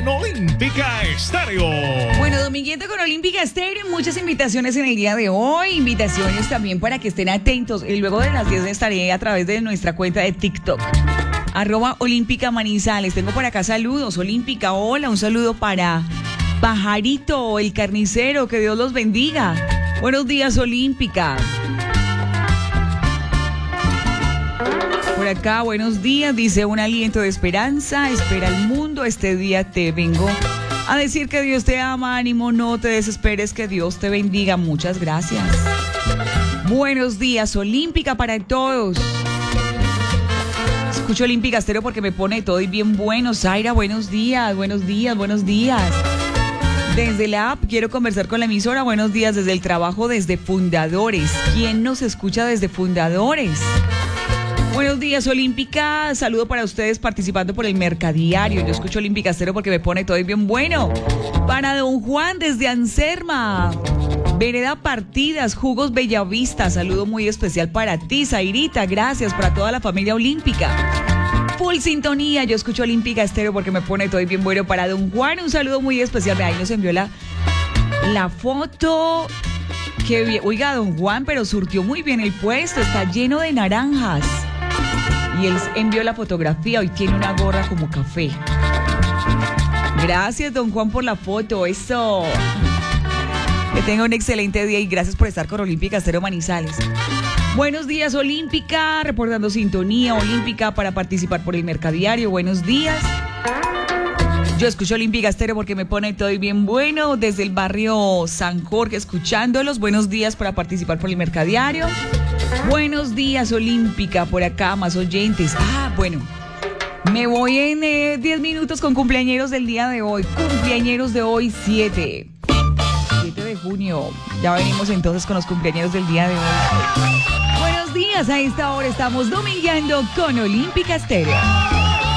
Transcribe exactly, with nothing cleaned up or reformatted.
en Olímpica Estéreo. Bueno, dominguito con Olímpica Estéreo, muchas invitaciones en el día de hoy, invitaciones también para que estén atentos. Y luego de las diez estaré a través de nuestra cuenta de TikTok, arroba Olímpica Manizales. Tengo por acá saludos, Olímpica, hola, un saludo para Pajarito, el carnicero, que Dios los bendiga. Buenos días, Olímpica. Por acá, buenos días, dice un aliento de esperanza, espera el mundo, este día te vengo a decir que Dios te ama, ánimo, no te desesperes, que Dios te bendiga, muchas gracias. Buenos días, Olímpica, para todos. Escucho Olímpica Estéreo porque me pone todo y bien bueno. Zaira, buenos días, buenos días, buenos días. Desde la app quiero conversar con la emisora, buenos días desde el trabajo, desde Fundadores. ¿Quién nos escucha desde Fundadores? Buenos días, Olímpica. Saludo para ustedes participando por el Mercadiario. Yo escucho Olímpica Estéreo porque me pone todo bien bueno. Para don Juan desde Anserma, Vereda Partidas, Jugos Bellavista. Saludo muy especial para ti, Zairita. Gracias para toda la familia olímpica. Full sintonía. Yo escucho Olímpica Estéreo porque me pone todo bien bueno. Para don Juan, un saludo muy especial. Ahí nos envió la, la foto. Que bien. Oiga, don Juan, pero surtió muy bien el puesto. Está lleno de naranjas. Y él envió la fotografía, hoy tiene una gorra como café. Gracias, don Juan, por la foto, eso. Que tenga un excelente día y gracias por estar con Olímpica Estéreo Manizales. Buenos días, Olímpica, reportando sintonía Olímpica para participar por el Mercadiario. Buenos días. Yo escucho Olímpica Estéreo porque me pone todo bien bueno. Desde el barrio San Jorge, escuchándolos. Buenos días para participar por el Mercadiario. Buenos días, Olímpica, por acá, más oyentes. Ah, bueno, me voy en diez eh, minutos con cumpleañeros del día de hoy. Cumpleañeros de hoy, siete de junio. Ya venimos entonces con los cumpleañeros del día de hoy. Buenos días, a esta hora estamos domingueando con Olímpica Estéreo.